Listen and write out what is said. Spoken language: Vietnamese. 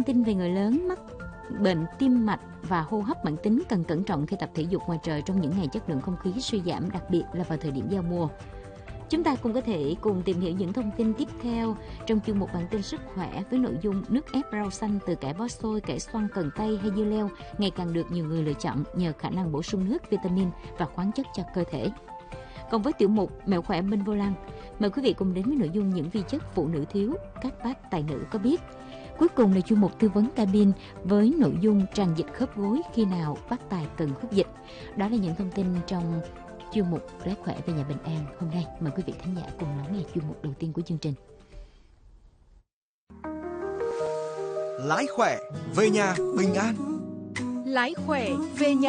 tin về người lớn mắc bệnh tim mạch và hô hấp mãn tính cần cẩn trọng khi tập thể dục ngoài trời trong những ngày chất lượng không khí suy giảm, đặc biệt là vào thời điểm giao mùa. Chúng ta cũng có thể cùng tìm hiểu những thông tin tiếp theo trong chuyên mục bản tin sức khỏe với nội dung nước ép rau xanh từ cải bó xôi, cải xoăn, cần tây hay dưa leo ngày càng được nhiều người lựa chọn nhờ khả năng bổ sung nước, vitamin và khoáng chất cho cơ thể. Còn với tiểu mục mẹo khỏe bên vô lăng, mời quý vị cùng đến với nội dung những vi chất phụ nữ thiếu, các bác tài nữ có biết. Cuối cùng là chuyên mục tư vấn cabin với nội dung tràn dịch khớp gối khi nào bác tài cần hút dịch. Đó là những thông tin trong chuyên mục Lái khỏe về nhà bình an hôm nay. Mời quý vị khán giả cùng lắng nghe chuyên mục đầu tiên của chương trình. Lái khỏe về nhà bình an. Lái khỏe về nhà